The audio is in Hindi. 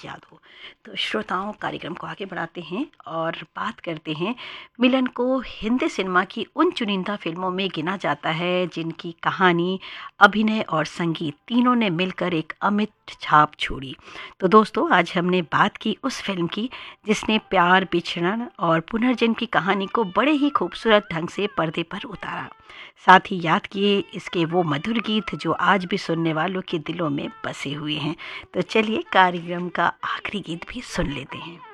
याद हो। तो श्रोताओं, कार्यक्रम को आगे बढ़ाते हैं और बात करते हैं। मिलन को हिंदी सिनेमा की उन चुनिंदा फिल्मों में गिना जाता है जिनकी कहानी, अभिनय और संगीत तीनों ने मिलकर एक अमिट छाप छोड़ी। तो दोस्तों, आज हमने बात की उस फिल्म की जिसने प्यार, बिछड़न और पुनर्जन्म की कहानी को बड़े ही खूबसूरत ढंग से पर्दे पर उतारा। साथ ही याद किए इसके वो मधुर गीत जो आज भी सुनने वालों के दिलों में बसे हुए हैं। तो चलिए कार्यक्रम का आखिरी गीत भी सुन लेते हैं।